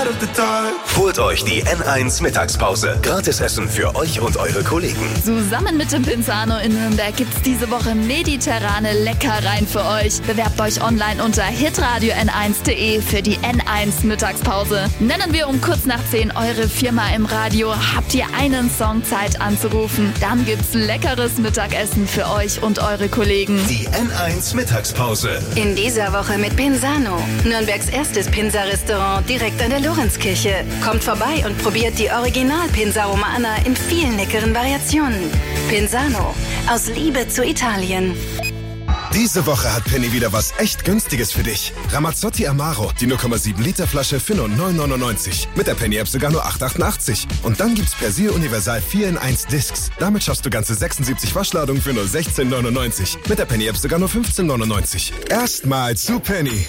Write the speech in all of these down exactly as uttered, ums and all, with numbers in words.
Holt euch die N eins Mittagspause. Gratis Essen für euch und eure Kollegen. Zusammen mit dem Pinzano in Nürnberg gibt's diese Woche mediterrane Leckereien für euch. Bewerbt euch online unter hitradio n eins punkt d e für die N eins Mittagspause. Nennen wir um kurz nach zehn eure Firma im Radio, habt ihr einen Song Zeit anzurufen. Dann gibt's leckeres Mittagessen für euch und eure Kollegen. Die N eins Mittagspause. In dieser Woche mit Pinzano. Nürnbergs erstes Pinsa-Restaurant direkt an der Lorenzkirche. Kommt vorbei und probiert die Original-Pinsa Romana in vielen leckeren Variationen. Pinzano. Aus Liebe zu Italien. Diese Woche hat Penny wieder was echt Günstiges für dich. Ramazzotti Amaro, die null Komma sieben Liter Flasche für nur neun neunundneunzig. Mit der Penny-App sogar nur acht achtundachtzig. Und dann gibt's Persil Universal vier in eins Discs. Damit schaffst du ganze sechsundsiebzig Waschladungen für nur sechzehn neunundneunzig. Mit der Penny-App sogar nur fünfzehn neunundneunzig. Erstmal zu Penny.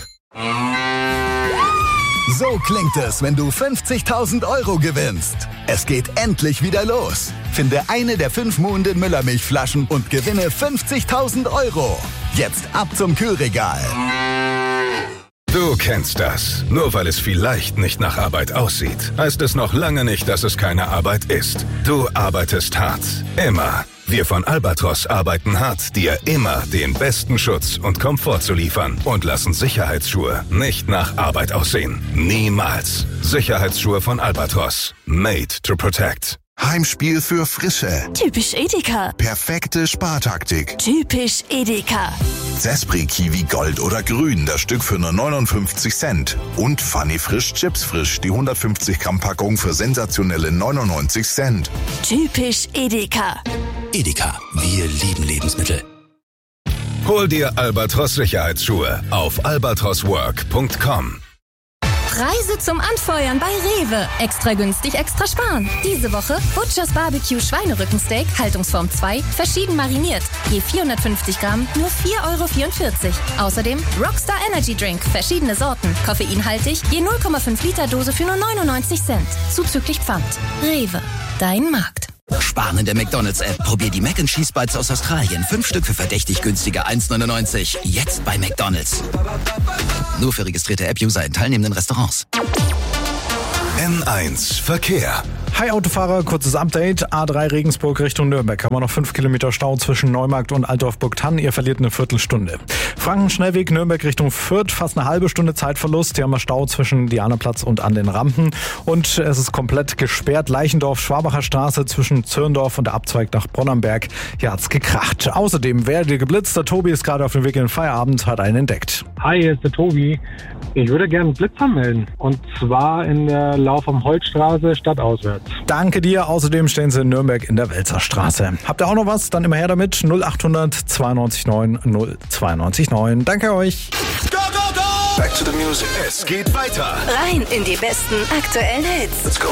So klingt es, wenn du fünfzigtausend Euro gewinnst. Es geht endlich wieder los. Finde eine der fünf Muhnden Müllermilchflaschen und gewinne fünfzigtausend Euro. Jetzt ab zum Kühlregal. Du kennst das. Nur weil es vielleicht nicht nach Arbeit aussieht, heißt es noch lange nicht, dass es keine Arbeit ist. Du arbeitest hart. Immer. Wir von Albatros arbeiten hart, dir immer den besten Schutz und Komfort zu liefern und lassen Sicherheitsschuhe nicht nach Arbeit aussehen. Niemals. Sicherheitsschuhe von Albatros. Made to protect. Heimspiel für Frische. Typisch Edeka. Perfekte Spartaktik. Typisch Edeka. Zespri Kiwi Gold oder Grün, das Stück für nur neunundfünfzig Cent. Und Funny Frisch Chips Frisch, die hundertfünfzig Gramm Packung für sensationelle neunundneunzig Cent. Typisch Edeka. Edeka, wir lieben Lebensmittel. Hol dir Albatros Sicherheitsschuhe auf albatros work punkt com. Preise zum Anfeuern bei Rewe. Extra günstig, extra sparen. Diese Woche Butchers Barbecue Schweinerückensteak, Haltungsform zwei, verschieden mariniert. Je vierhundertfünfzig Gramm, nur vier Euro vierundvierzig. Außerdem Rockstar Energy Drink, verschiedene Sorten, koffeinhaltig, je null Komma fünf Liter Dose für nur neunundneunzig Cent. Zuzüglich Pfand. Rewe, dein Markt. Sparen in der McDonald's-App. Probier die Mac and Cheese Bites aus Australien. Fünf Stück für verdächtig günstige eins neunundneunzig. Jetzt bei McDonald's. Nur für registrierte App-User in teilnehmenden Restaurants. N eins Verkehr. Hi Autofahrer, kurzes Update. A drei Regensburg Richtung Nürnberg. Haben wir noch fünf Kilometer Stau zwischen Neumarkt und Altdorf-Burgthann. Ihr verliert eine Viertelstunde. Franken-Schnellweg Nürnberg Richtung Fürth. Fast eine halbe Stunde Zeitverlust. Hier haben wir Stau zwischen Dianaplatz und an den Rampen. Und es ist komplett gesperrt. Leichendorf-Schwabacher Straße zwischen Zürndorf und der Abzweig nach Bronnenberg. Hier hat's gekracht. Außerdem werde geblitzt. Der Tobi ist gerade auf dem Weg in den Feierabend, hat einen entdeckt. Hi, hier ist der Tobi. Ich würde gerne einen Blitz anmelden. Und zwar in der Lauf am Holzstraße stadtauswärts. Danke dir. Außerdem stehen sie in Nürnberg in der Welzerstraße. Habt ihr auch noch was? Dann immer her damit. null achthundert zweiundneunzig neun null zweiundneunzig neun. Danke euch. Go, go, go! Back to the music. Es geht weiter. Rein in die besten aktuellen Hits. Let's go.